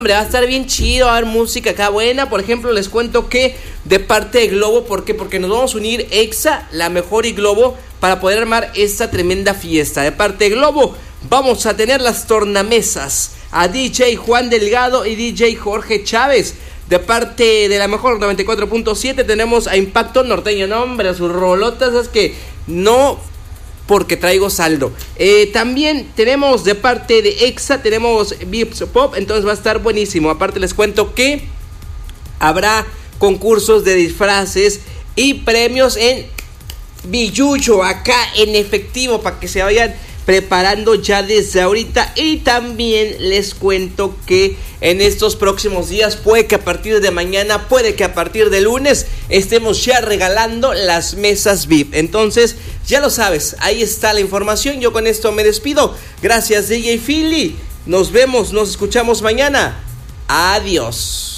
Hombre, va a estar bien chido, va a haber música acá buena. Por ejemplo, les cuento que de parte de Globo, ¿por qué? Porque nos vamos a unir Exa, La Mejor y Globo para poder armar esta tremenda fiesta. De parte de Globo, vamos a tener las tornamesas a DJ Juan Delgado y DJ Jorge Chávez. De parte de La Mejor 94.7 tenemos a Impacto Norteño. No, hombre, sus rolotas es que no... porque traigo saldo. También tenemos de parte de Exa, tenemos Vips Pop, entonces va a estar buenísimo. Aparte les cuento que habrá concursos de disfraces y premios en billuyo, acá en efectivo, para que se vayan preparando ya desde ahorita. Y también les cuento que en estos próximos días, puede que a partir de mañana, puede que a partir de lunes, estemos ya regalando las mesas VIP. Entonces, ya lo sabes, ahí está la información. Yo con esto me despido. Gracias, DJ Philly. Nos vemos, nos escuchamos mañana. Adiós.